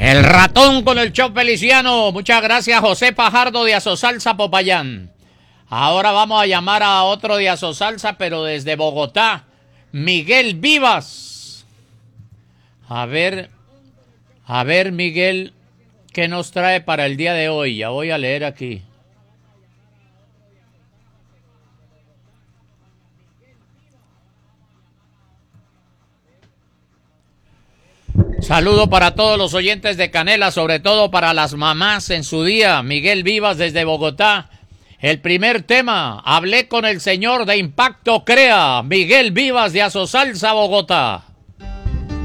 El ratón con el show feliciano. Muchas gracias, José Pajardo de Asosalsa, Popayán. Ahora vamos a llamar a otro de Asosalsa, pero desde Bogotá. Miguel Vivas. A ver, Miguel, ¿qué nos trae para el día de hoy? Ya voy a leer aquí. Saludo para todos los oyentes de Canela, sobre todo para las mamás en su día. Miguel Vivas desde Bogotá. El primer tema, hablé con el señor de Impacto Crea, Miguel Vivas de Asosalsa, Bogotá.